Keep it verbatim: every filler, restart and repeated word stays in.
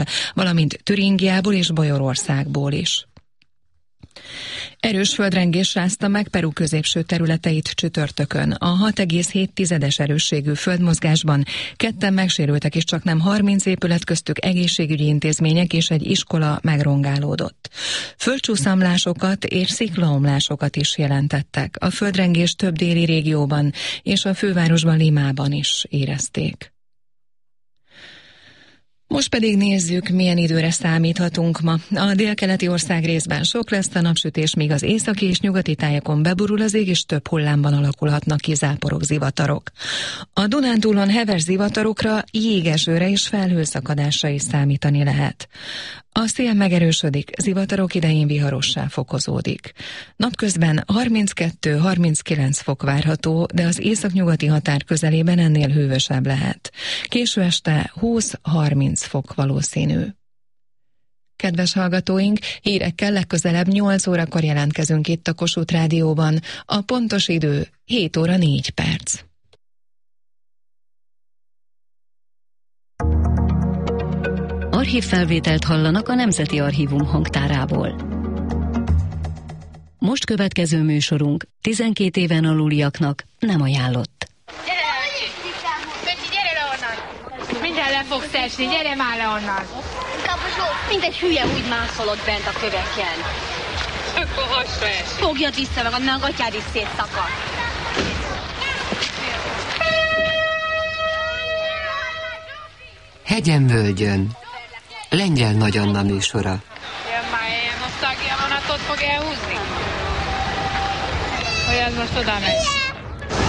valamint Türingiából és Bajorországból is. Erős földrengés rázta meg Peru középső területeit csütörtökön. A hat egész hét tizedes erősségű földmozgásban ketten megsérültek, és csaknem harminc épület, köztük egészségügyi intézmények és egy iskola megrongálódott. Földcsúszamlásokat és sziklaomlásokat is jelentettek. A földrengés több déli régióban és a fővárosban, Limában is érezték. Most pedig nézzük, milyen időre számíthatunk ma. A délkeleti ország részben sok lesz a napsütés, míg az északi és nyugati tájakon beborul az ég, és több hullámban alakulhatnak ki záporok, zivatarok. A Dunántúlon heves zivatarokra, jégesőre és felhőszakadásra is számítani lehet. A szél megerősödik, zivatarok idején viharossá fokozódik. Napközben harminckettő-harminckilenc fok várható, de az északnyugati határ közelében ennél hűvösebb lehet. Késő este húsz-harminc fok valószínű. Kedves hallgatóink, hírekkel legközelebb nyolc órakor jelentkezünk itt a Kossuth Rádióban. A pontos idő hét óra négy perc. Archívfelvételt hallanak a Nemzeti Archívum hangtárából. Most következő műsorunk tizenkét éven aluliaknak nem ajánlott. Gyere le, Öcsi! Öcsi, gyere le onnan! Minden le fogsz esni, gyere már le onnan! Kaposó, mint egy hülye úgy mászolod bent a köveken. Akkor hasra esik. Fogjad vissza meg, annak a gatyád is szétszakad. Hegyen-völgyön. Lengyel Nagy Anna műsora. Jön már ilyen nosztalgia vonatot fog elhúzni? Hogy ez most oda megy?